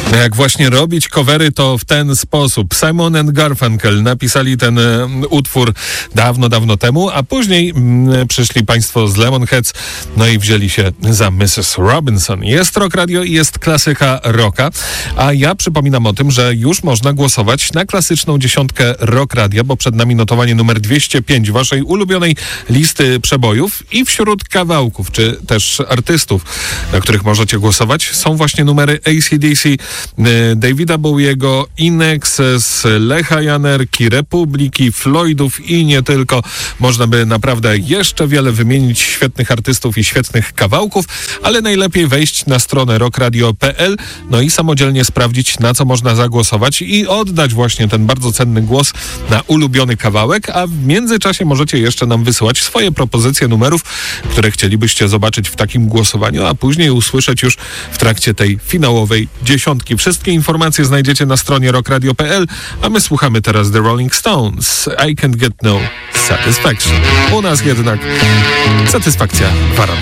Jak właśnie robić covery, to w ten sposób. Simon and Garfunkel napisali ten utwór dawno temu, a później przyszli państwo z Lemonheads, no i wzięli się za Mrs. Robinson. Jest Rock Radio i jest klasyka rocka, a ja przypominam o tym, że już można głosować na klasyczną dziesiątkę Rock Radia, bo przed nami notowanie numer 205 waszej ulubionej listy przebojów i wśród kawałków, czy też artystów, na których możecie głosować, są właśnie numery AC/DC, Davida Bowiego, Inexes, Lecha Janerki, Republiki, Floydów i nie tylko. Można by naprawdę jeszcze wiele wymienić świetnych artystów i świetnych kawałków, ale najlepiej wejść na stronę rockradio.pl, no i samodzielnie sprawdzić, na co można zagłosować i oddać właśnie ten bardzo cenny głos na ulubiony kawałek, a w międzyczasie możecie jeszcze nam wysyłać swoje propozycje numerów, które chcielibyście zobaczyć w takim głosowaniu, a później usłyszeć już w trakcie tej finałowej dziesiątki. Wszystkie informacje znajdziecie na stronie rockradio.pl, a my słuchamy teraz The Rolling Stones. I Can't Get No Satisfaction. U nas jednak satysfakcja gwarantowana.